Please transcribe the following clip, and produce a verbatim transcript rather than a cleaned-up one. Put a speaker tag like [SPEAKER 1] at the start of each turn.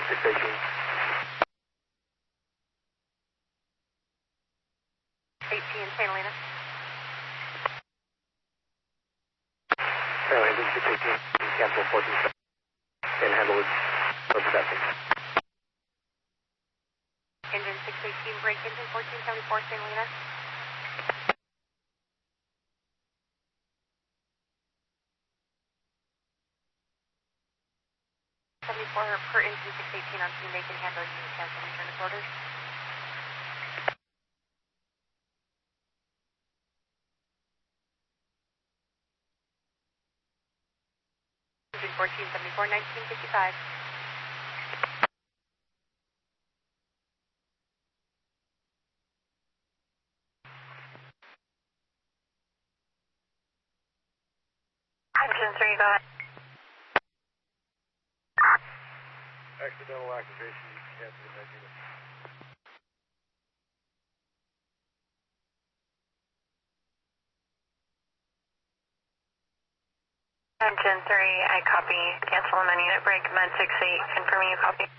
[SPEAKER 1] six eighteen.
[SPEAKER 2] eighteen, Santa Elena.
[SPEAKER 1] Airline six eighteen, cancel fourteen seven. And handle it for possessing.
[SPEAKER 2] Engine six eighteen, break engine fourteen seventy-four, Santa Elena. seventy-four per engine six eighteen on scene, they can handle you, cancel return orders. Engine fourteen seventy-four, nineteen fifty-five. Engine three, go ahead.
[SPEAKER 1] Accidental activation, you can cancel the med unit.
[SPEAKER 2] Engine three, I copy. Cancel the med unit break, med six eight, confirming you copy.